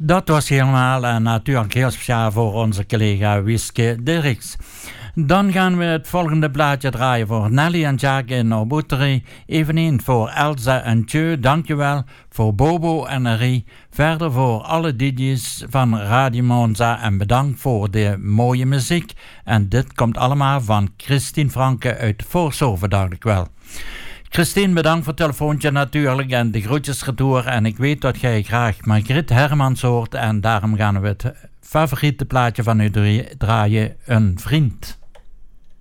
Dat was helemaal natuurlijk heel speciaal voor onze collega Wiske Dirks. Dan gaan we het volgende plaatje draaien voor Nelly en Jacques in Obouteri. Eveneens voor Elsa en Tjeu, dankjewel. Voor Bobo en Marie. Verder voor alle DJ's van Radio Monza en bedankt voor de mooie muziek. En dit komt allemaal van Christine Franke uit Voorsoven, dacht ik wel. Christine, bedankt voor het telefoontje natuurlijk en de groetjes retour. En ik weet dat jij graag Margriet Hermans hoort en daarom gaan we het favoriete plaatje van u draaien, Een Vriend.